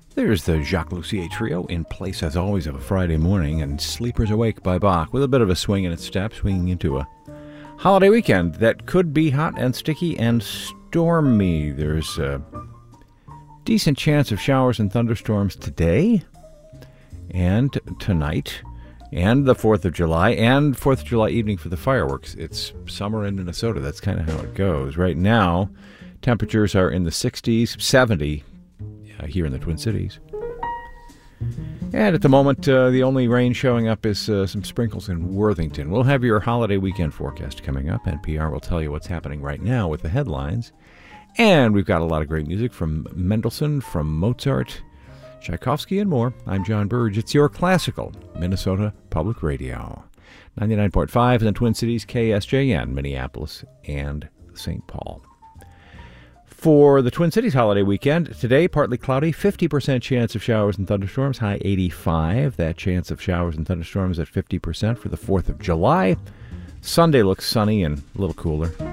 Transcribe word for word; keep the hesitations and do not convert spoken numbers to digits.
There's the Jacques Lussier Trio, in place as always of a Friday morning, and Sleepers Awake by Bach, with a bit of a swing in its step, swinging into a holiday weekend that could be hot and sticky and stormy. There's a decent chance of showers and thunderstorms today and tonight and the fourth of July and fourth of July evening for the fireworks. It's summer in Minnesota. That's kind of how it goes. Right now, temperatures are in the sixties, seventy uh, here in the Twin Cities. And at the moment, uh, the only rain showing up is uh, some sprinkles in Worthington. We'll have your holiday weekend forecast coming up. N P R will tell you what's happening right now with the headlines. And we've got a lot of great music from Mendelssohn, from Mozart, Tchaikovsky, and more. I'm John Burge. It's your classical Minnesota Public Radio. ninety-nine point five in the Twin Cities, K S J N, Minneapolis, and Saint Paul. For the Twin Cities holiday weekend, today partly cloudy, fifty percent chance of showers and thunderstorms, high eighty-five. That chance of showers and thunderstorms at fifty percent for the fourth of July. Sunday looks sunny and a little cooler.